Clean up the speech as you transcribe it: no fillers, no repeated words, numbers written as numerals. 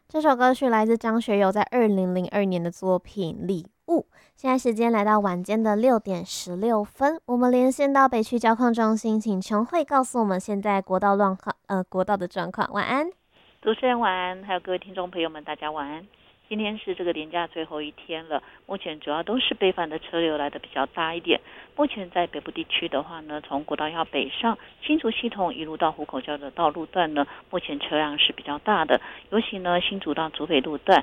这首歌曲来自张学友在2002年的作品《礼物》。现在时间来到晚间的6点16分，我们连线到北区交控中心，请琼慧告诉我们现在国道的状况。晚安， 主持人晚安，还有各位听众朋友们，大家晚安。今天是这个连假最后一天了，目前主要都是北返的车流来的比较大一点。目前在北部地区的话呢，从国道1号北上新竹系统一路到湖口交的道路段呢，目前车辆是比较大的，尤其呢新竹到竹北路段